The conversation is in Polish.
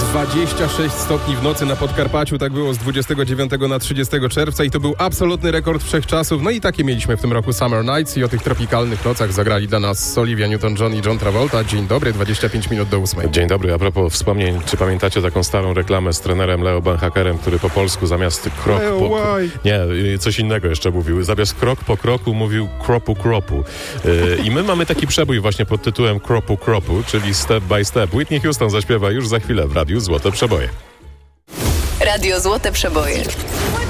26 stopni w nocy na Podkarpaciu, tak było z 29 na 30 czerwca i to był absolutny rekord wszechczasów. No i takie mieliśmy w tym roku Summer Nights i o tych tropikalnych nocach zagrali dla nas Olivia Newton-John i John Travolta. Dzień dobry, 25 minut do 8. Dzień dobry, a propos wspomnień, czy pamiętacie taką starą reklamę z trenerem Leo Banhakerem, który po polsku zamiast krok po... Nie, coś innego jeszcze mówił. Zamiast krok po kroku mówił kropu kropu. I my mamy taki przebój właśnie pod tytułem Kropu kropu, czyli Step by Step. Whitney Houston zaśpiewa już za chwilę w Radiu Złote Przeboje. Radio Złote Przeboje.